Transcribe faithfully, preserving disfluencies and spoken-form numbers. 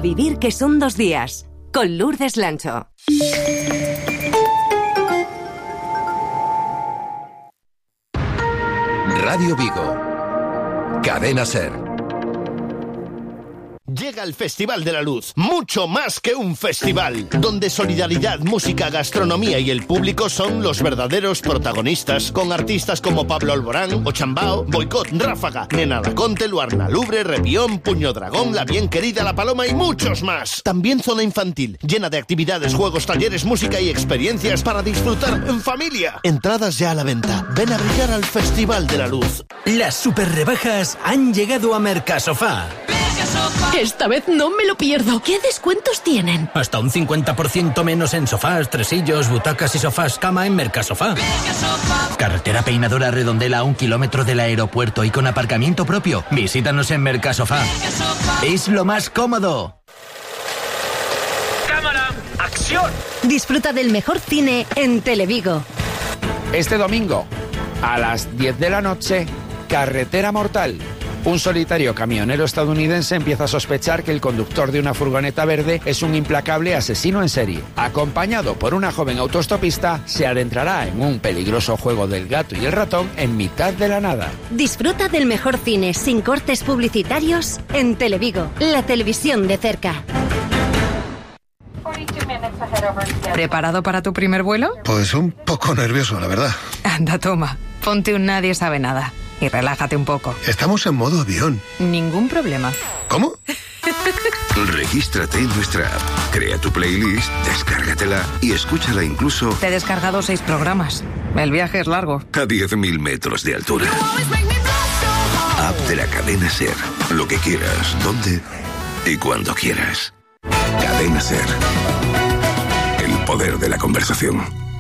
vivir que son dos días. Con Lourdes Lancho. Radio Vigo. Cadena SER. Llega el Festival de la Luz, mucho más que un festival, donde solidaridad, música, gastronomía y el público son los verdaderos protagonistas, con artistas como Pablo Alborán, Ochambao, Boicot, Ráfaga, Nena Daconte, Luarna Lubre, Repión, Puño Dragón, La Bien Querida, La Paloma y muchos más. También zona infantil, llena de actividades, juegos, talleres, música y experiencias para disfrutar en familia. Entradas ya a la venta. Ven a brillar al Festival de la Luz. Las super rebajas han llegado a Mercasofá. Esta vez no me lo pierdo. ¿Qué descuentos tienen? Hasta un cincuenta por ciento menos en sofás, tresillos, butacas y sofás cama en Mercasofá. Carretera Peinadora Redondela a un kilómetro del aeropuerto y con aparcamiento propio. Visítanos en Mercasofá. Es lo más cómodo. ¡Cámara! ¡Acción! Disfruta del mejor cine en Televigo. Este domingo, a las diez de la noche, Carretera Mortal. Un solitario camionero estadounidense empieza a sospechar que el conductor de una furgoneta verde es un implacable asesino en serie. Acompañado por una joven autostopista, se adentrará en un peligroso juego del gato y el ratón en mitad de la nada. Disfruta del mejor cine sin cortes publicitarios en Televigo, la televisión de cerca. ¿Preparado para tu primer vuelo? Pues un poco nervioso, la verdad. Anda, toma. Ponte un Nadie Sabe Nada y relájate un poco. Estamos en modo avión. Ningún problema. ¿Cómo? Regístrate en nuestra app, crea tu playlist, descárgatela y escúchala incluso... Te he descargado seis programas. El viaje es largo. A diez mil metros de altura. App de la cadena SER. Lo que quieras, donde y cuando quieras. Cadena SER. El poder de la conversación.